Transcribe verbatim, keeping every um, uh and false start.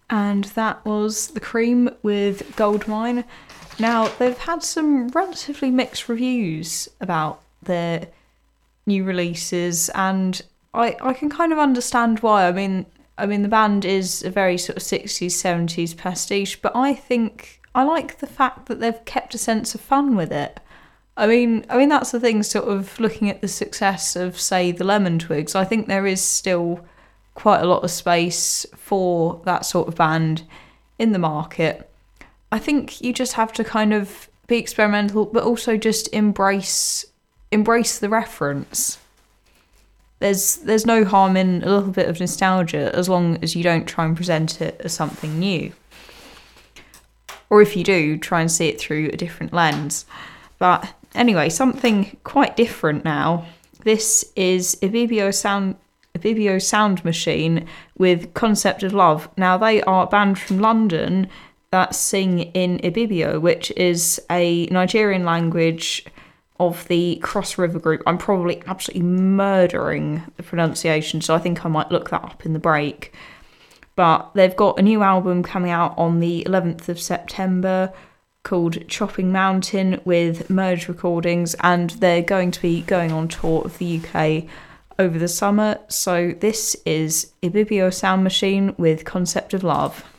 And that was The Cream with Goldmine. Now, they've had some relatively mixed reviews about their new releases, and I, I can kind of understand why. I mean, I mean, the band is a very sort of sixties, seventies pastiche, but I think I like the fact that they've kept a sense of fun with it. I mean, I mean that's the thing, sort of looking at the success of, say, the Lemon Twigs, I think there is still quite a lot of space for that sort of band in the market. I think you just have to kind of be experimental, but also just embrace embrace the reference. There's there's no harm in a little bit of nostalgia as long as you don't try and present it as something new. Or if you do, try and see it through a different lens. But anyway, something quite different now. This is Ibibio Sound Ibibio Sound Machine with Concept of Love. Now, they are a band from London that sing in Ibibio, which is a Nigerian language of the Cross River group. I'm probably absolutely murdering the pronunciation, so I think I might look that up in the break. But they've got a new album coming out on the eleventh of September called Chopping Mountain with Merge Recordings, and they're going to be going on tour of the U K over the summer. So this is Ibibio Sound Machine with Concept of Love.